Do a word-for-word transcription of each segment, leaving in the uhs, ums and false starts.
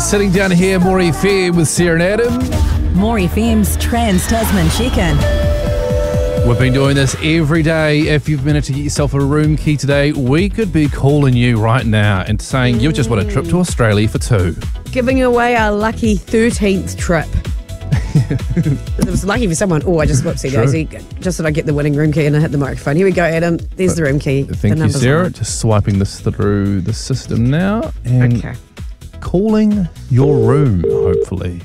sitting down here, More F M with Sarah and Adam. More F M's Trans-Tasman check-in. We've been doing this every day. If you've managed to get yourself a room key today, we could be calling you right now and saying you've just won a trip to Australia for two. Giving away our lucky thirteenth trip. It was lucky for someone. Oh, I just whoopsie daisy. Just that I get the winning room key and I hit the microphone. Here we go, Adam. There's the room key. Thank you, Sarah. Just swiping this through the system now and Okay. calling your room, hopefully.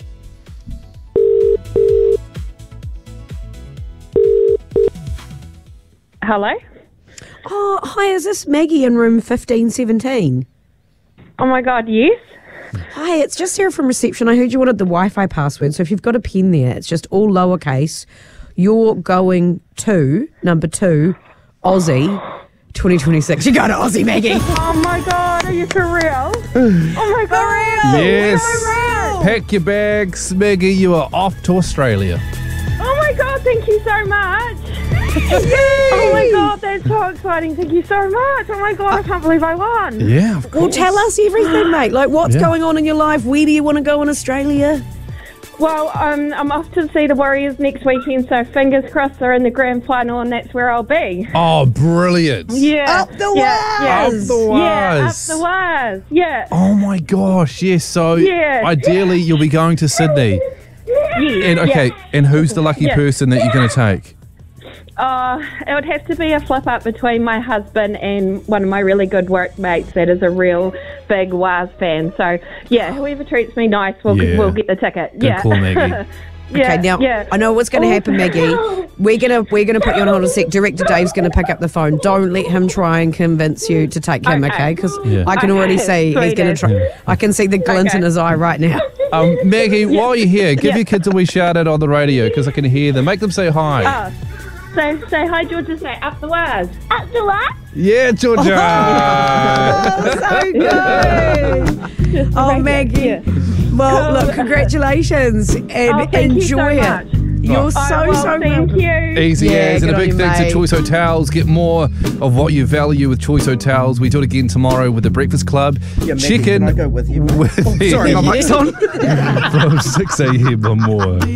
Hello? Oh, hi, is this Maggie in room fifteen seventeen? Oh my God, yes? Hi, it's just Sarah from reception. I heard you wanted the Wi-Fi password, so if you've got a pen there, it's just all lowercase. You're going to, number two, Aussie, twenty twenty-six. You go to Aussie, Maggie. Oh my God, are you for real? Oh my God. Yes. So Pack your bags, Maggie. You are off to Australia. oh my God, thank you so much. Oh my God, that's so exciting. Thank you so much. Oh my God, I can't believe I won. Yeah, of course. Well, tell us everything, mate. Like, what's Yeah. going on in your life? Where do you want to go in Australia? Well, um, I'm off to see the Warriors next weekend, so fingers crossed they're in the grand final and that's where I'll be. Oh, brilliant. Yeah. Up the yeah, yeah. Up the Yeah, up wires. the wires. Yeah. Oh my gosh, yes. So Yeah. ideally you'll be going to Sydney. Yes. And okay, Yeah. and who's the lucky Yeah. person that you're going to take? Uh, it would have to be a flip up between my husband and one of my really good workmates that is a real big Waz fan. So, yeah, whoever treats me nice will Yeah. will get the ticket. Good yeah. call, Maggie. yeah, Okay, now yeah. I know what's going to happen, Maggie. We're gonna we're gonna put you on hold a sec. Director Dave's going to pick up the phone. Don't let him try and convince you to take him, Okay. okay? Because Yeah. I can already see he's going to try. Yeah. I can see the glint in Okay. his eye right now. Um, Maggie, while you're here, give Yeah. your kids a wee shout out on the radio because I can hear them. Make them say hi. Oh, say, say hi, Georgia. Say up the Waz. Up the Waz? Yeah, Georgia. So good. Oh, Right, Maggie. yeah. Well, Cool. look, congratulations and Oh, thank you so enjoy much. it. You're Oh. so Oh, well, so thank welcome. you. Easy Yeah, as. And good a on big you, thanks mate. to Choice Hotels. Get more of what you value with Choice Hotels. We do it again tomorrow with the Breakfast Club. Yeah, Maggie, Chicken can I go with you? with Oh, sorry, my mic's on. from six a.m. or more.